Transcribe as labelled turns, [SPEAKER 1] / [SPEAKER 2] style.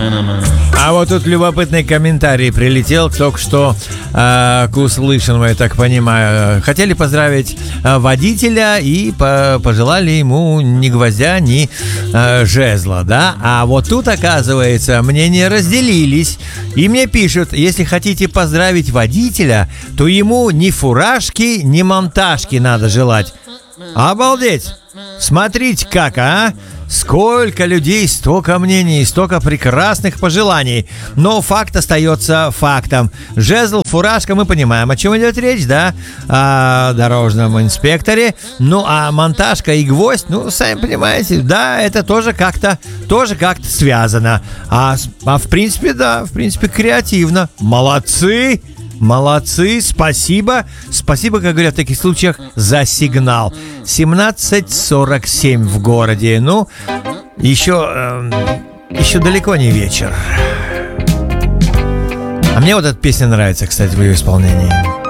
[SPEAKER 1] А вот тут любопытный комментарий прилетел только что к услышанному, я так понимаю. Хотели поздравить водителя и пожелали ему ни гвоздя, ни жезла, да? А вот тут, оказывается, мнения разделились. И мне пишут, если хотите поздравить водителя, то ему ни фуражки, ни монтажки надо желать. Обалдеть! Смотрите как, а! Сколько людей, столько мнений, столько прекрасных пожеланий. Но факт остается фактом. Жезл, фуражка, мы понимаем, о чем идет речь, да? О дорожном инспекторе. Ну, а монтажка и гвоздь, ну, сами понимаете, да, это тоже как-то связано. А в принципе, да, креативно. Молодцы! Молодцы, спасибо. Спасибо, как говорят в таких случаях, за сигнал. 17:47 в городе. Ну, еще далеко не вечер. А мне вот эта песня нравится, кстати, в ее исполнении.